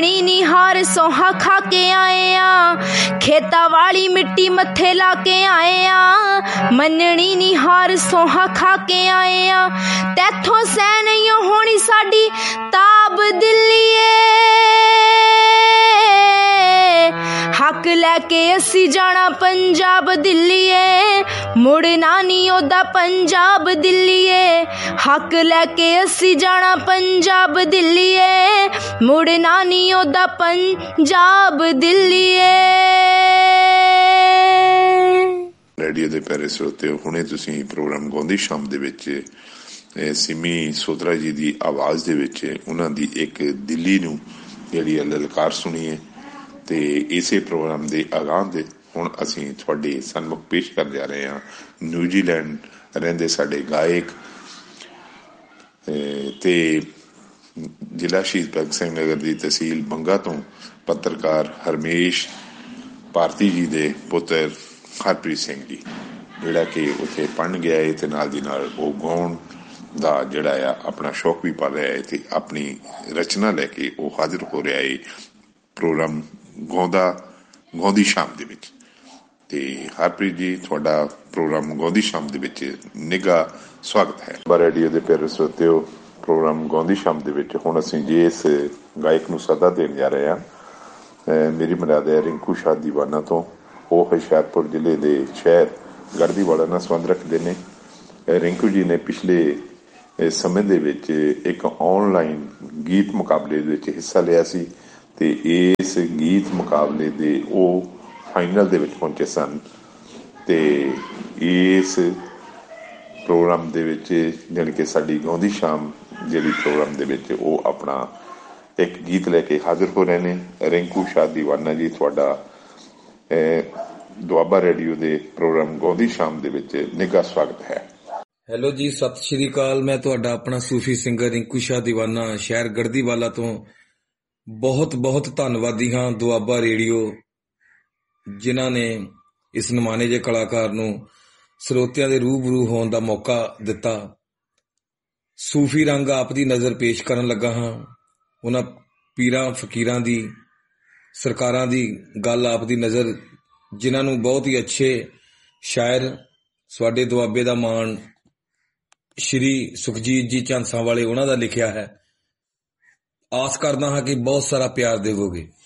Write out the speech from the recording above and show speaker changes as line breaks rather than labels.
नी हार सोहा खा के आए आ, खेता वाली मिट्टी मत्थे ला के आए आ, मननी नी हार सोहा खा के आए आ, तैथों सह नहीं होनी साडी ताब दिल्लीए, हक लैके असी जाना पंजाब दिल्लीए, मुड़ना नी ओदा पंजाब दिल्लीए, हक लैके असी जाना पंजाब दिल्लीए, मुड़ना नी ओदा पंजाब दिल्लीए।
रेडियो ਦੇ ਪਿਆਰੇ ਸਰੋਤਿਓ, ਹੁਣੇ ਤੁਸੀਂ ਪ੍ਰੋਗਰਾਮ ਗਾਉਂਦੀ ਸ਼ਾਮ ਦੇ ਵਿੱਚ ਸਿਮੀ ਸੋਤਰਾ ਜੀ ਦੀ ਆਵਾਜ਼ ਦੇ ਵਿੱਚ ਉਹਨਾਂ ਦੀ ਇੱਕ ਦਿੱਲੀ ਨੂੰ ਜਿਹੜੀ ਲਲਕਾਰ ਸੁਣੀ ਹੈ। ਤੇ ਇਸੇ ਪ੍ਰੋਗਰਾਮ ਦੇ ਆਗਾਜ਼ ਦੇ ਹੁਣ ਅਸੀਂ ਤੁਹਾਡੇ ਸਨਮੁਖ ਪੇਸ਼ ਕਰਨ ਜਾ ਰਹੇ ਹਾਂ ਨਿਊਜ਼ੀਲੈਂਡ ਰਹਿੰਦੇ ਸਾਡੇ ਗਾਇਕ ਤੇ ਜ਼ਿਲ੍ਹਾ ਸ਼ਹੀਦ ਭਗਤ ਸਿੰਘ ਨਗਰ ਦੀ ਤਹਿਸੀਲ ਬੰਗਾ ਤੋਂ ਪੱਤਰਕਾਰ ਹਰਮੇਸ਼ ਭਾਰਤੀ ਜੀ ਦੇ ਪੁੱਤਰ ਹਰਪ੍ਰੀਤ ਸਿੰਘ ਜੀ, ਜਿਹੜਾ ਕਿ ਉੱਥੇ ਪੜ੍ਹਨ ਗਿਆ ਹੈ ਤੇ ਨਾਲ ਦੀ ਨਾਲ ਉਹ ਗਾਉਣ ਦਾ ਜਿਹੜਾ ਆ ਆਪਣਾ ਸ਼ੌਕ ਵੀ ਪਾਲ ਰਿਹਾ ਹੈ ਤੇ ਆਪਣੀ ਰਚਨਾ ਲੈ ਕੇ ਉਹ ਹਾਜ਼ਰ ਹੋ ਰਿਹਾ ਹੈ ਪ੍ਰੋਗਰਾਮ ਗਾਉਂਦੀ ਸ਼ਾਮ ਦੇ ਵਿੱਚ। ਤੇ ਹਰਪ੍ਰੀਤ ਜੀ, ਤੁਹਾਡਾ ਪ੍ਰੋਗਰਾਮ ਗਾਉਂਦੀ ਸ਼ਾਮ ਦੇ ਵਿੱਚ ਨਿੱਘਾ ਸਵਾਗਤ ਹੈ। ਰੇਡੀਓ ਦੇ ਪਿਆਰੇ ਸਰੋਤਿਓ, ਪ੍ਰੋਗਰਾਮ ਗਾਉਂਦੀ ਸ਼ਾਮ ਦੇ ਵਿੱਚ ਹੁਣ ਅਸੀਂ ਜਿਸ ਗਾਇਕ ਨੂੰ ਸੱਦਾ ਦੇਣ ਜਾ ਰਹੇ ਹਾਂ, ਮੇਰੀ ਮਰਿਆਦ ਹੈ ਰਿੰਕੂ ਸ਼ਾਹ ਦੀਵਾਨਾ ਤੋਂ। ਉਹ ਹੁਸ਼ਿਆਰਪੁਰ ਜ਼ਿਲ੍ਹੇ ਦੇ ਸ਼ਹਿਰ ਗੜਦੀਵਾਲਾ ਨਾਲ ਸੰਬੰਧ ਰੱਖਦੇ ਨੇ। ਰਿੰਕੂ ਜੀ ਨੇ ਪਿਛਲੇ ਸਮੇਂ ਦੇ ਵਿੱਚ ਇੱਕ ਆਨਲਾਈਨ ਗੀਤ ਮੁਕਾਬਲੇ ਦੇ ਵਿੱਚ ਹਿੱਸਾ ਲਿਆ ਸੀ ਤੇ ਇਸ ਗੀਤ ਮੁਕਾਬਲੇ ਦੇ ਉਹ ਫਾਈਨਲ ਦੇ ਵਿੱਚ ਪਹੁੰਚੇ ਸਨ। ਤੇ ਇਸ ਪ੍ਰੋਗਰਾਮ ਦੇ ਵਿੱਚ ਜਾਣੀ ਕਿ ਸਾਡੀ ਗਾਉਂਦੀ ਸ਼ਾਮ ਜਿਹੜੀ ਪ੍ਰੋਗਰਾਮ ਦੇ ਵਿੱਚ ਉਹ ਆਪਣਾ ਇੱਕ ਗੀਤ ਲੈ ਕੇ ਹਾਜ਼ਰ ਹੋ ਰਹੇ ਨੇ। ਰਿੰਕੂ ਸ਼ਾਹ ਦੀਵਾਨਾ ਜੀ, ਤੁਹਾਡਾ ਦੁਆਬਾ ਰੇਡੀਓ ਦੇ ਪ੍ਰੋਗਰਾਮ ਗਾਉਂਦੀ ਸ਼ਾਮ ਦੇ ਵਿੱਚ ਨਿੱਘਾ ਸਵਾਗਤ ਹੈ।
ਹੈਲੋ ਜੀ, ਸਤਿ ਸ਼੍ਰੀ ਅਕਾਲ। ਮੈਂ ਤੁਹਾਡਾ ਆਪਣਾ ਸੂਫੀ ਸਿੰਗਰ ਰਿੰਕੂ ਸ਼ਾਹ ਦੀਵਾਨਾ, ਸ਼ਹਿਰ ਗੜਦੀਵਾਲਾ ਤੋਂ ਬਹੁਤ ਬਹੁਤ ਧੰਨਵਾਦੀ ਹਾਂ ਦੁਆਬਾ ਰੇਡੀਓ, ਜਿਨ੍ਹਾਂ ਨੇ ਇਸ ਨਮਾਣੇ ਜਿਹੇ ਕਲਾਕਾਰ ਨੂੰ ਸਰੋਤਿਆਂ ਦੇ ਰੂਬਰੂ ਹੋਣ ਦਾ ਮੌਕਾ ਦਿੱਤਾ। ਸੂਫੀ ਰੰਗ ਆਪ ਦੀ ਨਜ਼ਰ ਪੇਸ਼ ਕਰਨ ਲੱਗਾ ਹਾਂ। ਉਹਨਾਂ ਪੀਰਾਂ ਫਕੀਰਾਂ ਦੀ, ਸਰਕਾਰਾਂ ਦੀ ਗੱਲ ਆਪ ਦੀ ਨਜ਼ਰ, ਜਿਨ੍ਹਾਂ ਨੂੰ ਬਹੁਤ ਹੀ ਅੱਛੇ ਸ਼ਾਇਰ ਸਾਡੇ ਦੁਆਬੇ ਦਾ ਮਾਣ ਸ਼੍ਰੀ ਸੁਖਜੀਤ ਜੀ ਝਾਂਸਾਂ ਵਾਲੇ ਉਹਨਾਂ ਦਾ ਲਿਖਿਆ ਹੈ। ਆਸ ਕਰਦਾ ਹਾਂ ਕਿ ਬਹੁਤ ਸਾਰਾ ਪਿਆਰ ਦੇਵੋਗੇ।